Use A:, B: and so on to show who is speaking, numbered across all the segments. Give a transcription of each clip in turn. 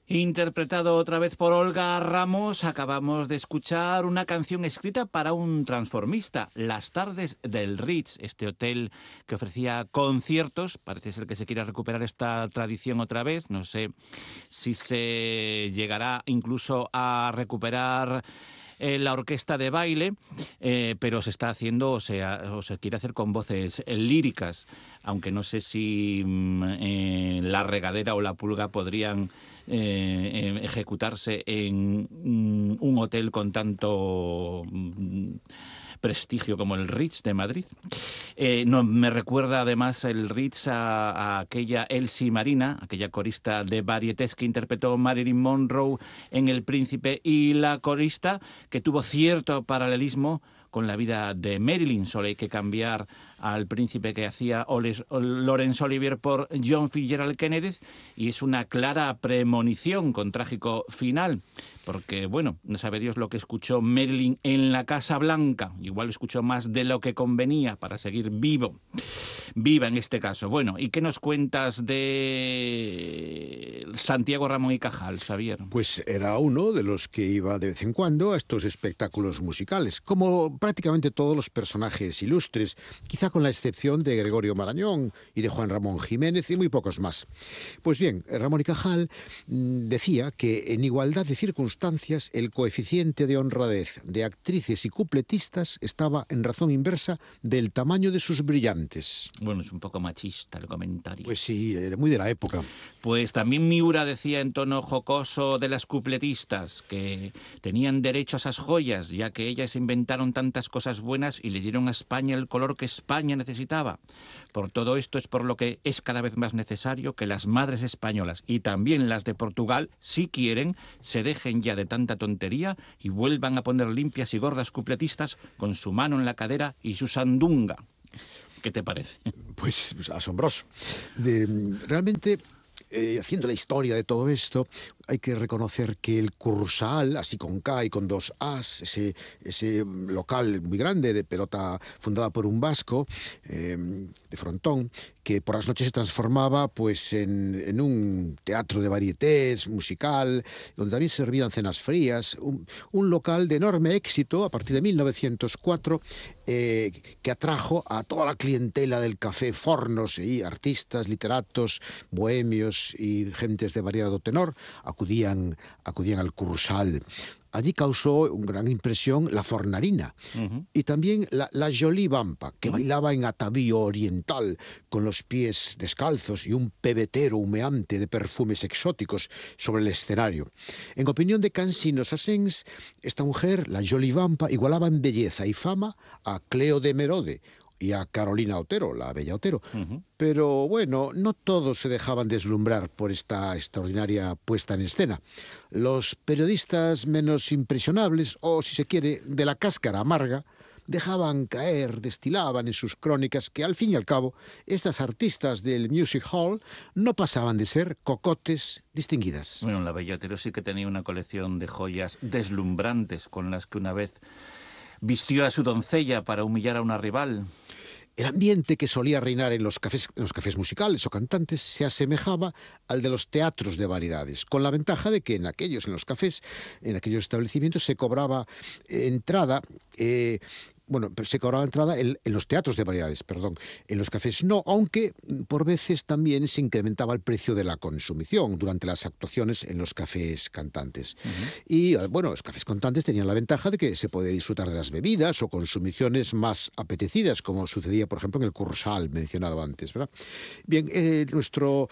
A: Interpretado otra vez por Olga Ramos, acabamos de escuchar una canción escrita para un transformista, Las tardes del Ritz, este hotel que ofrecía conciertos. Parece ser que se quiere recuperar esta tradición otra vez. No sé si se llegará incluso a recuperar la orquesta de baile, pero se está haciendo o se quiere hacer con voces líricas, aunque no sé si La Regadera o La Pulga podrían ejecutarse en un hotel con tanto prestigio como el Ritz de Madrid. No, me recuerda además el Ritz a aquella Elsie Marina, aquella corista de varietés que interpretó Marilyn Monroe en El Príncipe, y la corista que tuvo cierto paralelismo con la vida de Marilyn. Solo hay que cambiar al príncipe que hacía Laurence Olivier por John Fitzgerald Kennedy, y es una clara premonición con trágico final, porque, bueno, no sabe Dios lo que escuchó Marilyn en la Casa Blanca. Igual escuchó más de lo que convenía para seguir viva en este caso. Bueno, ¿y qué nos cuentas de Santiago Ramón y Cajal, Xavier?
B: Pues era uno de los que iba de vez en cuando a estos espectáculos musicales, como prácticamente todos los personajes ilustres, quizá con la excepción de Gregorio Marañón y de Juan Ramón Jiménez y muy pocos más. Pues bien, Ramón y Cajal decía que en igualdad de circunstancias el coeficiente de honradez de actrices y cupletistas estaba en razón inversa del tamaño de sus brillantes.
A: Bueno, es un poco machista el comentario.
B: Pues sí, muy de la época.
A: Pues también Miura decía en tono jocoso de las cupletistas que tenían derecho a esas joyas, ya que ellas inventaron tantas cosas buenas y le dieron a España el color que España necesitaba. Por todo esto es por lo que es cada vez más necesario que las madres españolas y también las de Portugal, si quieren, se dejen ya de tanta tontería y vuelvan a poner limpias y gordas cupletistas con su mano en la cadera y su sandunga. ¿Qué te parece?
B: Pues asombroso. Realmente, haciendo la historia de todo esto, hay que reconocer que el Kursaal, así con K y con dos As, ese local muy grande de pelota fundada por un vasco, de frontón, que por las noches se transformaba pues en un teatro de varietés musical, donde también se servían cenas frías, un local de enorme éxito a partir de 1904, que atrajo a toda la clientela del café Fornos, y artistas, literatos, bohemios y gentes de variado tenor acudían al Kursaal. Allí causó una gran impresión la Fornarina, y también la Jolie Vampa, que bailaba en atavío oriental, con los pies descalzos y un pebetero humeante de perfumes exóticos sobre el escenario. En opinión de Cansino Sassens, esta mujer, la Jolie Vampa, igualaba en belleza y fama a Cleo de Merode y a Carolina Otero, la bella Otero. Pero bueno, no todos se dejaban deslumbrar por esta extraordinaria puesta en escena. Los periodistas menos impresionables, o si se quiere, de la cáscara amarga, dejaban caer, destilaban en sus crónicas que, al fin y al cabo, estas artistas del Music Hall no pasaban de ser cocotes distinguidas.
A: Bueno, la bella Otero sí que tenía una colección de joyas deslumbrantes con las que una vez vistió a su doncella para humillar a una rival.
B: El ambiente que solía reinar en los cafés musicales o cantantes se asemejaba al de los teatros de variedades, con la ventaja de que en aquellos establecimientos se cobraba entrada. Se cobraba entrada en los teatros de variedades, en los cafés no, aunque por veces también se incrementaba el precio de la consumición durante las actuaciones en los cafés cantantes. Y los cafés cantantes tenían la ventaja de que se podía disfrutar de las bebidas o consumiciones más apetecidas, como sucedía, por ejemplo, en el Kursaal mencionado antes, ¿verdad? Bien, nuestro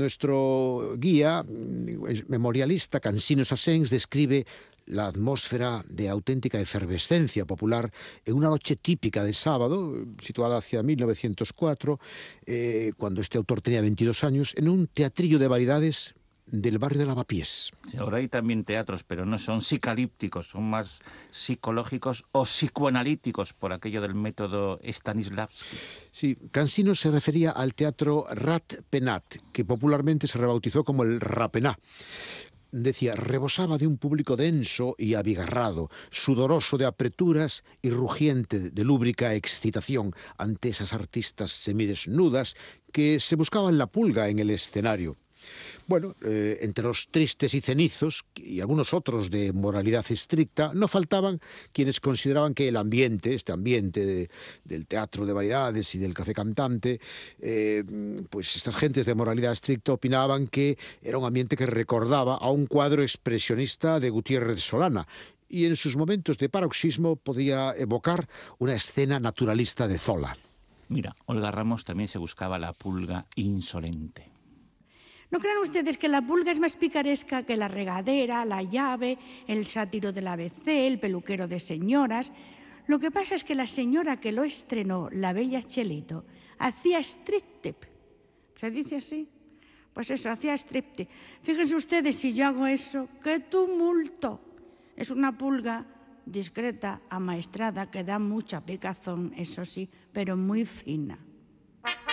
B: guía memorialista, Cansino Sassens, describe la atmósfera de auténtica efervescencia popular en una noche típica de sábado, situada hacia 1904, cuando este autor tenía 22 años, en un teatrillo de variedades del barrio de Lavapiés.
A: Sí, ahora hay también teatros, pero no son psicalípticos, son más psicológicos o psicoanalíticos, por aquello del método Stanislavski.
B: Sí, Cansino se refería al teatro Rat Penat, que popularmente se rebautizó como el Rapená. Decía, rebosaba de un público denso y abigarrado, sudoroso de apreturas y rugiente de lúbrica excitación ante esas artistas semidesnudas que se buscaban la pulga en el escenario. Bueno, entre los tristes y cenizos y algunos otros de moralidad estricta, no faltaban quienes consideraban que el ambiente, este ambiente del teatro de variedades y del café cantante, pues estas gentes de moralidad estricta opinaban que era un ambiente que recordaba a un cuadro expresionista de Gutiérrez Solana, y en sus momentos de paroxismo podía evocar una escena naturalista de Zola.
A: Mira, Olga Ramos también se buscaba la pulga insolente.
C: ¿No crean ustedes que la pulga es más picaresca que la regadera, la llave, el sátiro del ABC, el peluquero de señoras? Lo que pasa es que la señora que lo estrenó, la bella Chelito, hacía striptease. ¿Se dice así? Pues eso, hacía striptease. Fíjense ustedes, si yo hago eso, ¡qué tumulto! Es una pulga discreta, amaestrada, que da mucha picazón, eso sí, pero muy fina.